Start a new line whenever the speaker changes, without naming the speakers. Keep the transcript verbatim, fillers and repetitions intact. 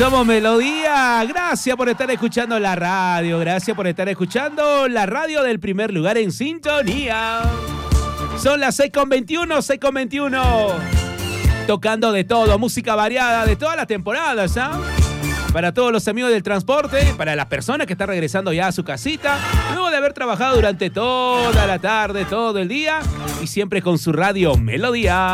Somos Melodía. Gracias por estar escuchando la radio. Gracias por estar escuchando la radio del primer lugar en sintonía. Son las seis con veintiuno, seis con veintiuno. Tocando de todo, música variada de todas las temporadas, ¿ah? Para todos los amigos del transporte, para las personas que están regresando ya a su casita, luego de haber trabajado durante toda la tarde, todo el día, y siempre con su radio Melodía.